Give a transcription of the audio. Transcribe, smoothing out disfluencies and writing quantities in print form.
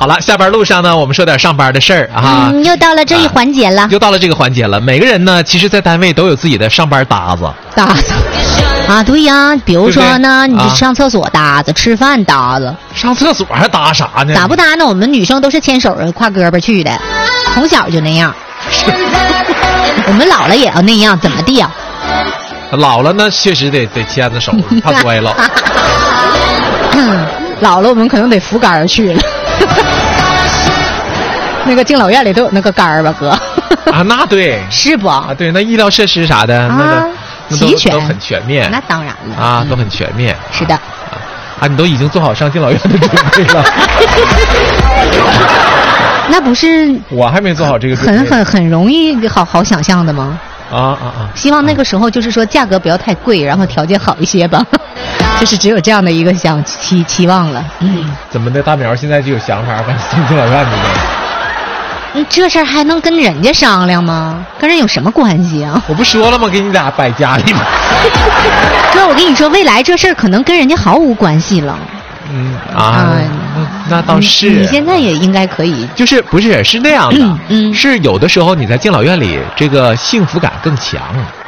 好了，下班路上呢，我们说点上班的事儿啊。 又到了这一环节了。 又到了这个环节了。每个人呢，其实，在单位都有自己的上班搭子。 搭子啊，对呀，比如说呢， 对对你上厕所搭子，吃饭搭子。 上厕所还搭啥呢？ 咋不搭呢？我们女生都是牵手挎胳膊去的，从小就那样。我们老了也要那样，怎么地呀？ 老了呢，确实得牵着手，怕摔了。 老了我们可能得扶杆儿去了。那个敬老院里都有那个杆儿吧，哥？ 啊，那对， 是不？ 啊，对，那医疗设施啥的，那齐全， 都很全面。 那当然了啊，都很全面。 是的。 啊，你都已经做好上敬老院的准备了。 那不是我还没做好这个准备，很容易好想象的吗？希望那个时候就是说价格不要太贵，然后条件好一些吧。就是只有这样的一个期望了。 怎么的，大苗现在就有想法把上敬老院的呢？ 这事儿还能跟人家商量吗？跟人有什么关系啊？ 我不说了吗？给你俩摆家里吗？ 哥，我跟你说，未来这事儿可能跟人家毫无关系了。 那倒是。 你现在也应该可以， 就是不是那样的？是有的时候你在敬老院里，这个幸福感更强。